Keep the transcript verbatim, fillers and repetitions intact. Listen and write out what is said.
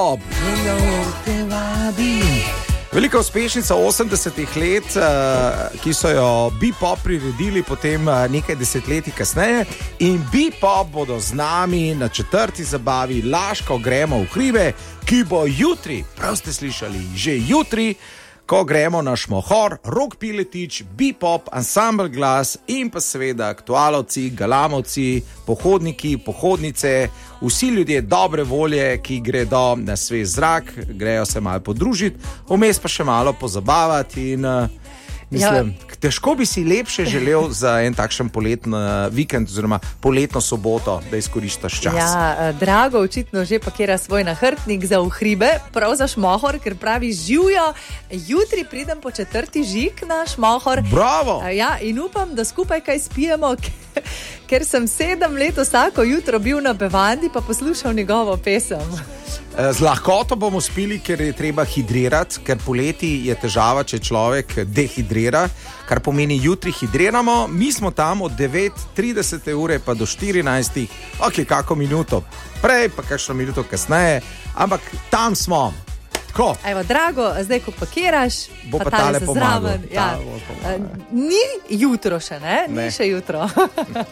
Bebop. Velika uspešnica osemdesetih let, ki so jo Bebop priredili potem nekaj desetletij kasneje. In Bebop bodo z nami na četrti zabavi Laško gremo v hribe, ki bo jutri, prav ste slišali, že jutri, ko gremo na Šmohor, Rok Piletič, Bebop, Ansambel Glas in pa seveda aktualovci, galamovci, pohodniki, pohodnice, vsi ljudje dobre volje, ki gredo na svež zrak, grejo se malo podružiti, vmes pa še malo pozabavati in uh, mislim, ja. Težko bi si lepše želel za en takšen poletni vikend oziroma poletno soboto, da izkoriščaš čas. Ja, Drago očitno že pakira svoj nahrbtnik za v hribe, prav za Šmohor, ker pravi živjo, jutri pridem po četrti žig na Šmohor. Bravo! Ja, in upam, da skupaj kaj spijemo, ker sem sedem let vsako jutro bil na bevandi pa poslušal njegovo pesem. Z lahkoto bomo spili, ker je treba hidrirati, ker poleti je težava, če človek dehidrira, kar pomeni jutri hidriramo. Mi smo tam od devet trideset ure pa do štirinajst, ok, kako minuto prej, pa kakšno minuto kasneje, ampak tam smo. Tako. Evo, Drago, zdaj ko pakiraš, bo pa, pa tale pomagal. Ja. Ni jutro še, ne? Ni ne. še jutro.